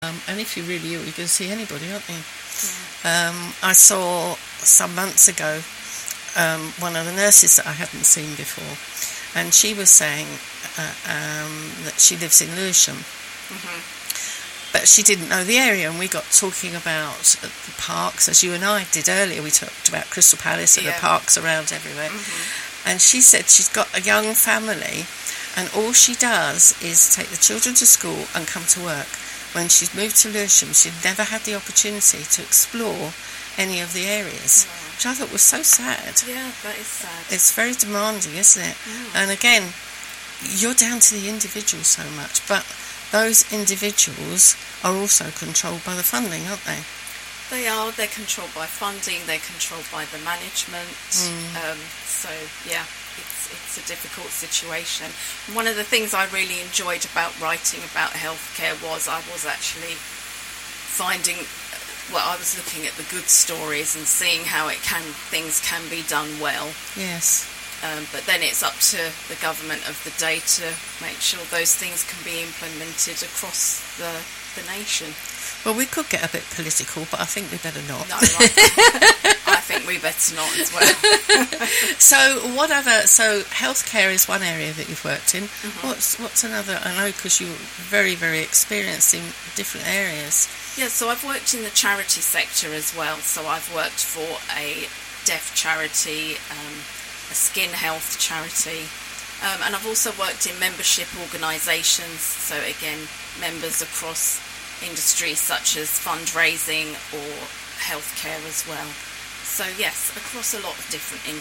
and if you're really ill, you can see anybody, aren't you? I saw some months ago one of the nurses that I hadn't seen before, and she was saying that she lives in Lewisham, but she didn't know the area, and we got talking about the parks, as you and I did earlier. We talked about Crystal Palace and the parks around everywhere, and she said she's got a young family, and all she does is take the children to school and come to work. When she's moved to Lewisham, she'd never had the opportunity to explore any of the areas, which I thought was so sad. Yeah, that is sad. It's very demanding, isn't it? And again, you're down to the individual so much, but those individuals are also controlled by the funding, aren't they? They are. They're controlled by funding. They're controlled by the management. So, yeah, it's a difficult situation. One of the things I really enjoyed about writing about healthcare was I was actually finding, I was looking at the good stories and seeing how things can be done well. Yes. But then it's up to the government of the day to make sure those things can be implemented across the nation. Well, we could get a bit political, but I think we better not. No, I think we better not as well. So healthcare is one area that you've worked in. What's another? I know, because you're very, very experienced in different areas. Yeah, so I've worked in the charity sector as well. So I've worked for a deaf charity, a skin health charity, and I've also worked in membership organisations. So again, members across industries such as fundraising or healthcare as well. So yes, across a lot of different industries.